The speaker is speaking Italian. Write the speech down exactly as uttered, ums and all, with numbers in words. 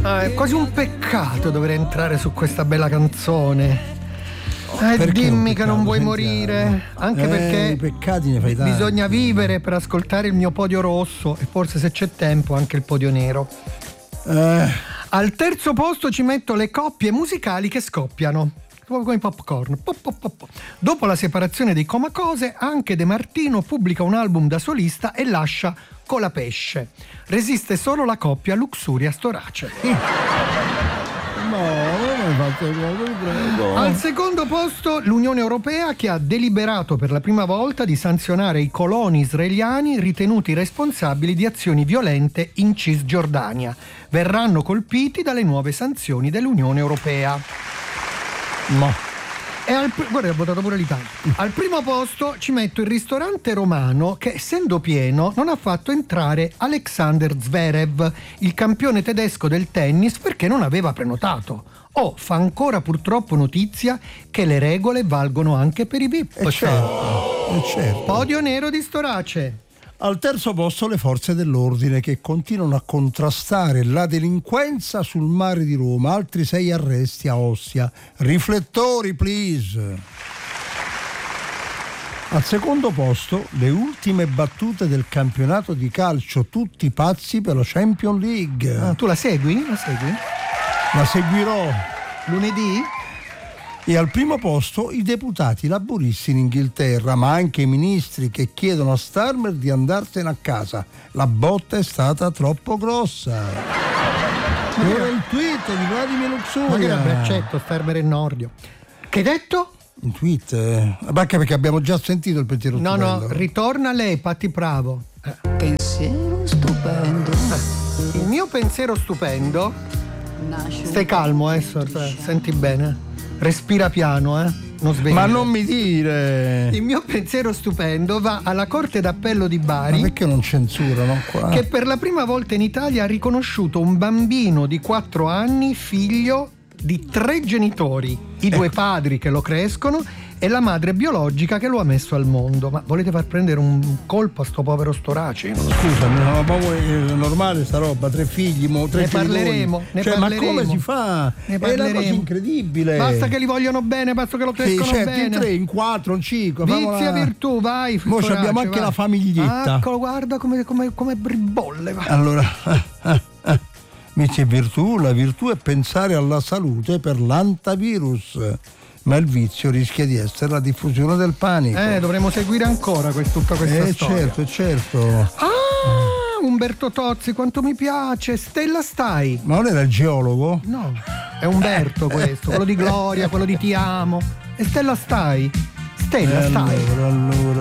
Ah, è quasi un peccato dover entrare su questa bella canzone. Eh, Perché dimmi che non vuoi Sentiamo. morire, anche Eh, perché i peccati ne fai tanti. bisogna vivere per ascoltare il mio podio rosso e forse, se c'è tempo, anche il podio nero. Eh, Al terzo posto ci metto le coppie musicali che scoppiano, proprio come i popcorn. Pop, pop, pop, pop. Dopo la separazione dei Comacose, anche De Martino pubblica un album da solista e lascia Colapesce. Resiste solo la coppia Luxuria Storace. no, non hai fatto cosa, prego. Al secondo posto l'Unione Europea, che ha deliberato per la prima volta di sanzionare i coloni israeliani ritenuti responsabili di azioni violente in Cisgiordania. Verranno colpiti dalle nuove sanzioni dell'Unione Europea. Ma E al, guarda, ho votato pure l'Italia. Al primo posto ci metto il ristorante romano che, essendo pieno, non ha fatto entrare Alexander Zverev, il campione tedesco del tennis, perché non aveva prenotato. Oh, fa ancora purtroppo notizia che le regole valgono anche per i V I P. è certo, è certo. Podio nero di Storace. Al terzo posto le forze dell'ordine che continuano a contrastare la delinquenza sul mare di Roma, altri sei arresti a Ostia. Riflettori, please. Al secondo posto le ultime battute del campionato di calcio, tutti pazzi per la Champions League. Ah, tu la segui? La segui? La seguirò. Lunedì? E al primo posto i deputati laburisti in Inghilterra, ma anche i ministri che chiedono a Starmer di andarsene a casa. La botta è stata troppo grossa. E ora il tweet di Vladimir Ma che era Luxuria. braccetto, Starmer e Nordio. Che hai detto? Un tweet? Eh. Anche perché abbiamo già sentito il pensiero No, stupendo. no, ritorna lei, Patti Bravo. Eh. Pensiero stupendo. Il mio pensiero stupendo. Stai calmo, eh, sor- senti bene. Respira piano, eh. Non svegli. Ma non mi dire. Il mio pensiero stupendo va alla Corte d'Appello di Bari. Ma perché non censurano qua? Che per la prima volta in Italia ha riconosciuto un bambino di quattro anni figlio di tre genitori, i due Ecco. padri che lo crescono e la madre biologica che lo ha messo al mondo. Ma volete far prendere un colpo a sto povero Storace? Scusami, ma poi è normale sta roba, tre figli, mo, tre Ne genitori. parleremo, ne cioè, parleremo. Ma come si fa? Ne È una cosa parleremo. incredibile. Basta che li vogliono bene, basta che lo Sì, crescono certo, bene. in tre, in quattro, in cinque. Vizia famola- virtù, vai. Mo Storace, abbiamo anche vai. la famiglietta. Eccolo, guarda come, come, come bribolle. Va. Allora, eh, eh, Vizia virtù, la virtù è pensare alla salute per l'antivirus, ma il vizio rischia di essere la diffusione del panico. Eh, dovremo seguire ancora quest- tutta questa Eh, storia. certo, certo. Ah, Umberto Tozzi, quanto mi piace. Stella stai? Ma non era il geologo? No, è Umberto questo, quello di Gloria, quello di Ti amo. E Stella stai? Stella Eh, stai? allora, allora.